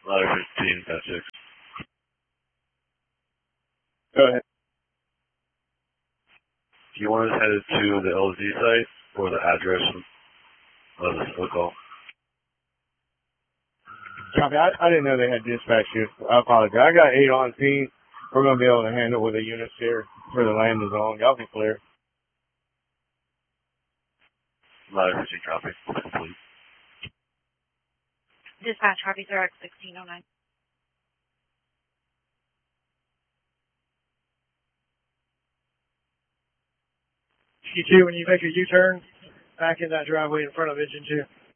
Ladder 15, Pat 6. Go ahead. Do you want us headed to the LZ site or the address of the call? Copy. I didn't know they had dispatch here. I apologize. I got 8 on scene. We're going to be able to handle with the units here for the landing zone. Y'all can clear. Ladder 15, copy. Complete. Dispatch, copy, sir, X1609. Q2, when you make a U-turn, back in that driveway in front of engine 2.